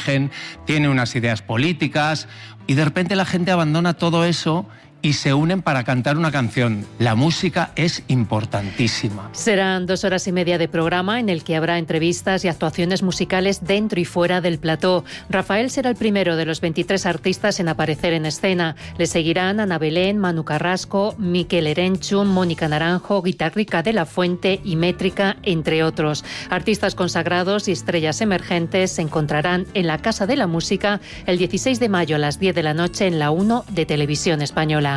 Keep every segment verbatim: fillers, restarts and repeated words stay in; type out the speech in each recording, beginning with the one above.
origen, tiene unas ideas políticas y de repente la gente abandona todo eso y se unen para cantar una canción. La música es importantísima. Serán dos horas y media de programa en el que habrá entrevistas y actuaciones musicales dentro y fuera del plató. Rafael será el primero de los veintitrés artistas en aparecer en escena. Le seguirán Ana Belén, Manu Carrasco, Miquel Erenchun, Mónica Naranjo, Guitarrica de la Fuente y Métrica, entre otros. Artistas consagrados y estrellas emergentes se encontrarán en la Casa de la Música el dieciséis de mayo a las diez de la noche en la uno de Televisión Española.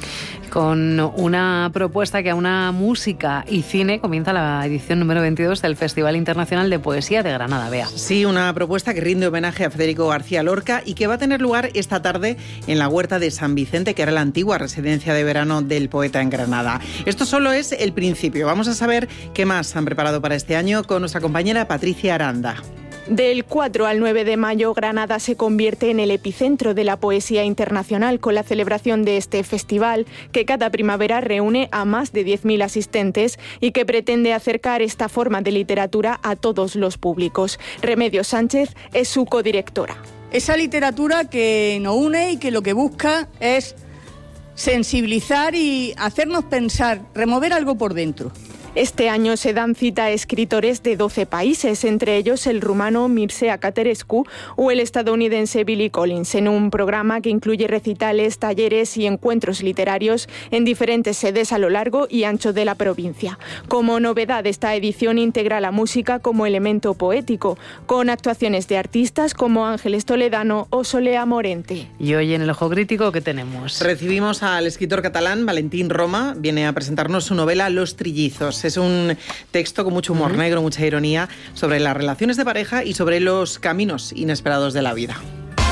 Con una propuesta que aúna música y cine, comienza la edición número veintidós del Festival Internacional de Poesía de Granada. Bea. Sí, una propuesta que rinde homenaje a Federico García Lorca y que va a tener lugar esta tarde en la Huerta de San Vicente, que era la antigua residencia de verano del poeta en Granada. Esto solo es el principio. Vamos a saber qué más han preparado para este año con nuestra compañera Patricia Aranda. Del cuatro al nueve de mayo, Granada se convierte en el epicentro de la poesía internacional con la celebración de este festival, que cada primavera reúne a más de diez mil asistentes y que pretende acercar esta forma de literatura a todos los públicos. Remedios Sánchez es su codirectora. Esa literatura que nos une y que lo que busca es sensibilizar y hacernos pensar, remover algo por dentro. Este año se dan cita a escritores de doce países, entre ellos el rumano Mircea Caterescu o el estadounidense Billy Collins, en un programa que incluye recitales, talleres y encuentros literarios en diferentes sedes a lo largo y ancho de la provincia. Como novedad, esta edición integra la música como elemento poético, con actuaciones de artistas como Ángeles Toledano o Solea Morente. Y hoy en el Ojo Crítico, ¿qué tenemos? Recibimos al escritor catalán Valentín Roma, viene a presentarnos su novela Los Trillizos. Es un texto con mucho humor negro, mucha ironía sobre las relaciones de pareja y sobre los caminos inesperados de la vida.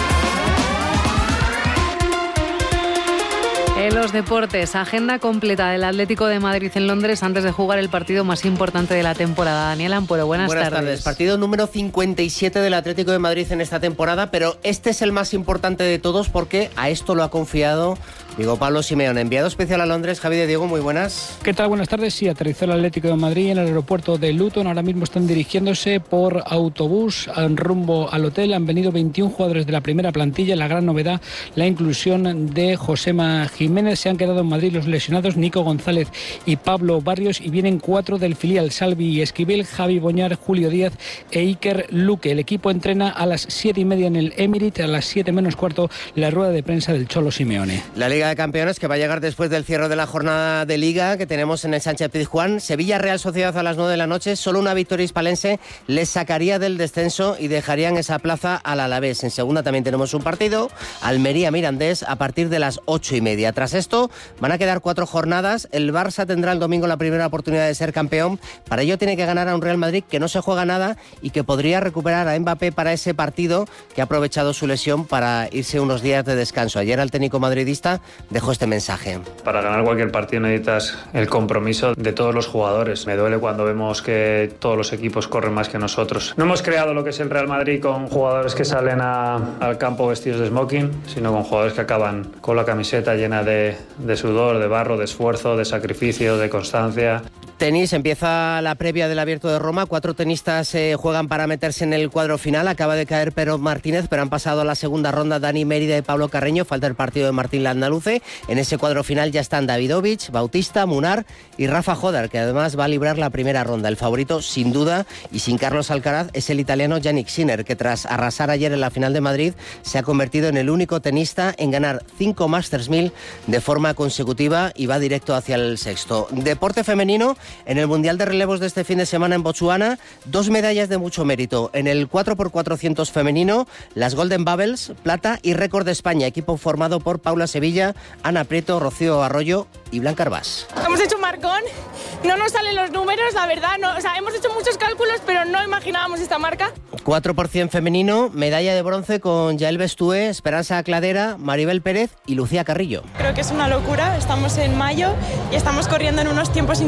En los deportes, agenda completa del Atlético de Madrid en Londres antes de jugar el partido más importante de la temporada. Daniel Ampuero, buenas, buenas tardes. tardes. Partido número cincuenta y siete del Atlético de Madrid en esta temporada, pero este es el más importante de todos porque a esto lo ha confiado Diego Pablo Simeone, enviado especial a Londres. Javi de Diego, muy buenas. ¿Qué tal? Buenas tardes. Sí, aterrizó el Atlético de Madrid en el aeropuerto de Luton. Ahora mismo están dirigiéndose por autobús en rumbo al hotel. Han venido veintiún jugadores de la primera plantilla. La gran novedad, la inclusión de Josema Jiménez. Se han quedado en Madrid los lesionados Nico González y Pablo Barrios, y vienen cuatro del filial: Salvi Esquivel, Javi Boñar, Julio Díaz e Iker Luque. El equipo entrena a las siete y media en el Emirates, a las siete menos cuarto la rueda de prensa del Cholo Simeone. La Liga de Campeones, que va a llegar después del cierre de la jornada de Liga que tenemos en el Sánchez Pizjuán. Sevilla Real Sociedad a las nueve de la noche. Solo una victoria hispalense les sacaría del descenso y dejarían esa plaza al Alavés. En segunda también tenemos un partido, Almería Mirandés, a partir de las ocho y media. Tras esto van a quedar cuatro jornadas. El Barça tendrá el domingo la primera oportunidad de ser campeón. Para ello tiene que ganar a un Real Madrid que no se juega nada y que podría recuperar a Mbappé para ese partido, que ha aprovechado su lesión para irse unos días de descanso. Ayer el técnico madridista dejó este mensaje. Para ganar cualquier partido necesitas el compromiso de todos los jugadores. Me duele cuando vemos que todos los equipos corren más que nosotros. No hemos creado lo que es el Real Madrid con jugadores que salen a, al campo vestidos de smoking, sino con jugadores que acaban con la camiseta llena de, de sudor, de barro, de esfuerzo, de sacrificio, de constancia. Tenis, empieza la previa del Abierto de Roma. Cuatro tenistas eh, juegan para meterse en el cuadro final. Acaba de caer Pedro Martínez, pero han pasado a la segunda ronda Dani Mérida y Pablo Carreño. Falta el partido de Martín Landaluce. En ese cuadro final ya están Davidovich, Bautista, Munar y Rafa Jodar, que además va a librar la primera ronda. El favorito, sin duda, y sin Carlos Alcaraz, es el italiano Yannick Sinner, que tras arrasar ayer en la final de Madrid se ha convertido en el único tenista en ganar cinco Masters mil de forma consecutiva y va directo hacia el sexto. Deporte femenino. En el Mundial de Relevos de este fin de semana en Botsuana, dos medallas de mucho mérito. En el cuatro por cuatrocientos femenino, las Golden Bubbles, plata y récord de España, equipo formado por Paula Sevilla, Ana Prieto, Rocío Arroyo y Blanca Arbás. Hemos hecho un marcón, no nos salen los números, la verdad, no, o sea, hemos hecho muchos cálculos, pero no imaginábamos esta marca. cuatro por cien femenino, medalla de bronce con Yael Bestué, Esperanza Cladera, Maribel Pérez y Lucía Carrillo. Creo que es una locura, estamos en mayo y estamos corriendo en unos tiempos increíbles.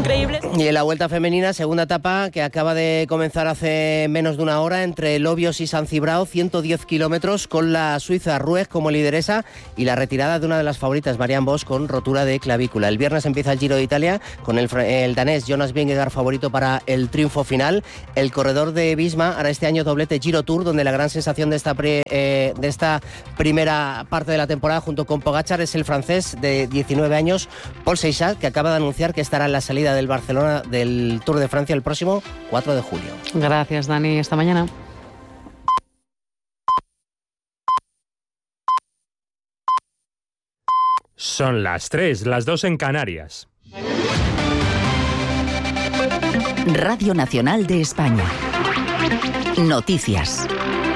claro. Y en la Vuelta Femenina, segunda etapa que acaba de comenzar hace menos de una hora entre Lobios y San Cibrao, ciento diez kilómetros con la suiza Rueg como lideresa y la retirada de una de las favoritas, Marianne Vos, con rotura de clavícula. El viernes empieza el Giro de Italia con el, el danés Jonas Vingegaard favorito para el triunfo final. El corredor de Visma hará este año doblete Giro Tour, donde la gran sensación de esta, pre, eh, de esta primera parte de la temporada junto con Pogačar es el francés de diecinueve años, Paul Seixas, que acaba de anunciar que estará en la salida del Barcelona del Tour de Francia el próximo cuatro de julio. Gracias, Dani. Hasta mañana. Son las tres, las dos en Canarias. Radio Nacional de España. Noticias.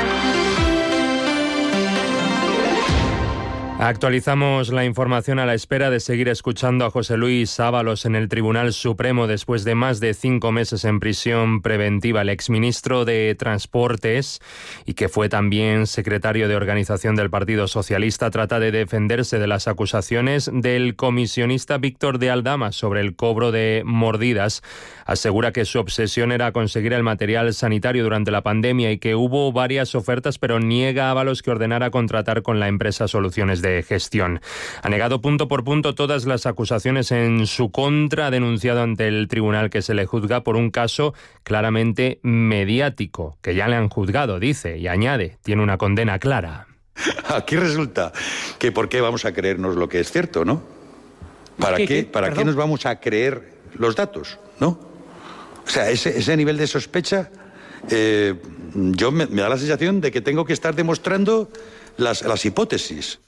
Actualizamos la información a la espera de seguir escuchando a José Luis Ábalos en el Tribunal Supremo después de más de cinco meses en prisión preventiva. El exministro de Transportes y que fue también secretario de organización del Partido Socialista trata de defenderse de las acusaciones del comisionista Víctor de Aldama sobre el cobro de mordidas. Asegura que su obsesión era conseguir el material sanitario durante la pandemia y que hubo varias ofertas, pero niega a Ábalos que ordenara contratar con la empresa Soluciones de Gestión. Ha negado punto por punto todas las acusaciones en su contra, ha denunciado ante el tribunal que se le juzga por un caso claramente mediático, que ya le han juzgado, dice, y añade, tiene una condena clara. Aquí resulta que ¿por qué vamos a creernos lo que es cierto, no? ¿Para qué, qué, ¿para qué nos vamos a creer los datos, no? O sea, ese, ese nivel de sospecha, eh, yo me, me da la sensación de que tengo que estar demostrando las, las hipótesis.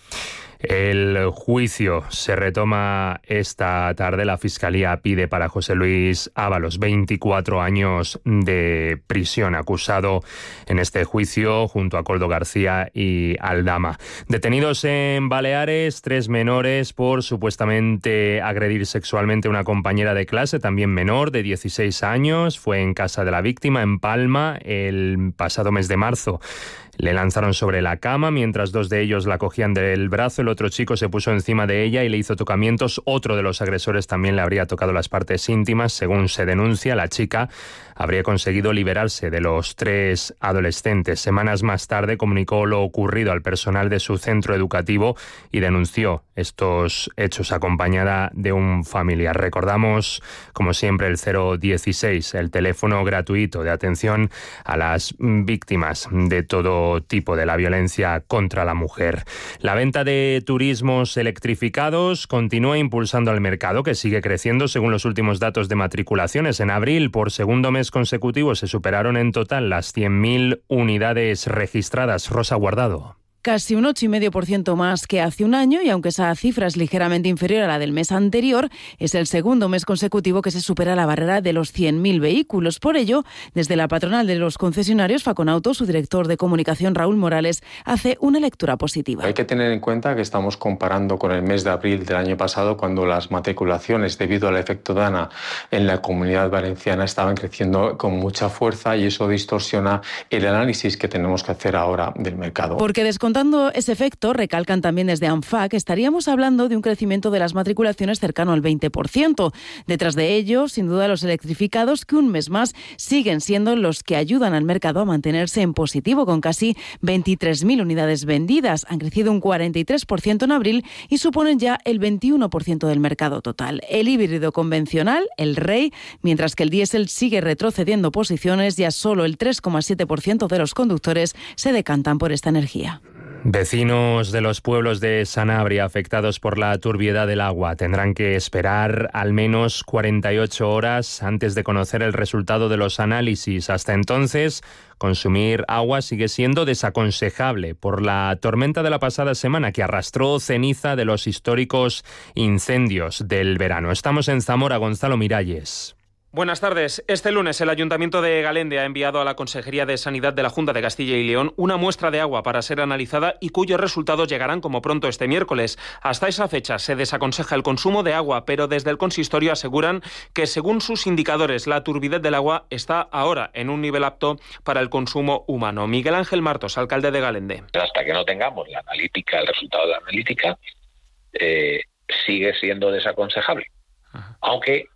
El juicio se retoma esta tarde. La Fiscalía pide para José Luis Ábalos veinticuatro años de prisión, acusado en este juicio junto a Koldo García y Aldama. Detenidos en Baleares, tres menores por supuestamente agredir sexualmente a una compañera de clase, también menor, de dieciséis años. Fue en casa de la víctima, en Palma, el pasado mes de marzo. Le lanzaron sobre la cama mientras dos de ellos la cogían del brazo. El otro chico se puso encima de ella y le hizo tocamientos. Otro de los agresores también le habría tocado las partes íntimas. Según se denuncia, la chica habría conseguido liberarse de los tres adolescentes. Semanas más tarde comunicó lo ocurrido al personal de su centro educativo y denunció estos hechos acompañada de un familiar. Recordamos, como siempre, el cero dieciséis, el teléfono gratuito de atención a las víctimas de todo tipo de la violencia contra la mujer. La venta de turismos electrificados continúa impulsando al mercado, que sigue creciendo según los últimos datos de matriculaciones. En abril, por segundo mes consecutivo, se superaron en total las cien mil unidades registradas. Rosa Guardado. Casi un ocho coma cinco por ciento más que hace un año y aunque esa cifra es ligeramente inferior a la del mes anterior, es el segundo mes consecutivo que se supera la barrera de los cien mil vehículos. Por ello, desde la patronal de los concesionarios, Faconauto, su director de comunicación, Raúl Morales, hace una lectura positiva. Hay que tener en cuenta que estamos comparando con el mes de abril del año pasado, cuando las matriculaciones, debido al efecto Dana en la Comunidad Valenciana, estaban creciendo con mucha fuerza y eso distorsiona el análisis que tenemos que hacer ahora del mercado. Porque descontando ese efecto, recalcan también desde ANFAC, estaríamos hablando de un crecimiento de las matriculaciones cercano al veinte por ciento. Detrás de ello, sin duda, los electrificados, que un mes más siguen siendo los que ayudan al mercado a mantenerse en positivo, con casi veintitrés mil unidades vendidas. Han crecido un cuarenta y tres por ciento en abril y suponen ya el veintiuno por ciento del mercado total. El híbrido convencional, el rey, mientras que el diésel sigue retrocediendo posiciones, ya solo el tres coma siete por ciento de los conductores se decantan por esta energía. Vecinos de los pueblos de Sanabria afectados por la turbiedad del agua tendrán que esperar al menos cuarenta y ocho horas antes de conocer el resultado de los análisis. Hasta entonces, consumir agua sigue siendo desaconsejable por la tormenta de la pasada semana que arrastró ceniza de los históricos incendios del verano. Estamos en Zamora, Gonzalo Miralles. Buenas tardes. Este lunes el Ayuntamiento de Galende ha enviado a la Consejería de Sanidad de la Junta de Castilla y León una muestra de agua para ser analizada y cuyos resultados llegarán como pronto este miércoles. Hasta esa fecha se desaconseja el consumo de agua, pero desde el consistorio aseguran que según sus indicadores la turbidez del agua está ahora en un nivel apto para el consumo humano. Miguel Ángel Martos, alcalde de Galende. Hasta que no tengamos la analítica, el resultado de la analítica, eh, sigue siendo desaconsejable. Ajá. Aunque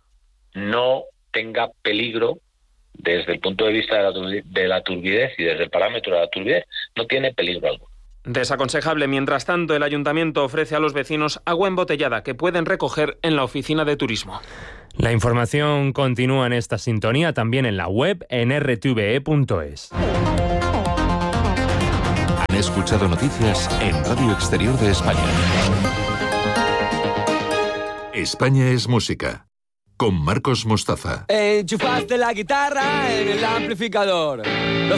no tenga peligro desde el punto de vista de la, de la turbidez y desde el parámetro de la turbidez, no tiene peligro alguno. Desaconsejable. Mientras tanto, el ayuntamiento ofrece a los vecinos agua embotellada que pueden recoger en la oficina de turismo. La información continúa en esta sintonía, también en la web en r t v e punto es. Han escuchado noticias en Radio Exterior de España. España es música. Con Marcos Mostaza. Enchufaste la guitarra en el amplificador. Lo